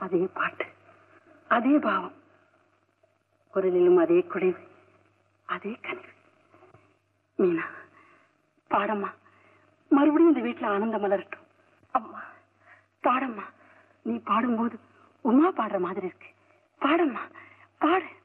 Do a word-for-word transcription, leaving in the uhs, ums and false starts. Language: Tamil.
அதே பாட்டு, அதே பாவம், குரலிலும் அதே குறைவு, அதே கனிவு. மீனா பாடம்மா, மறுபடியும் இந்த வீட்டுல ஆனந்தம் மலரட்டும். அம்மா பாடம்மா, நீ பாடும்போது உமா பாடுற மாதிரி இருக்கு. பாடம்மா பாடு.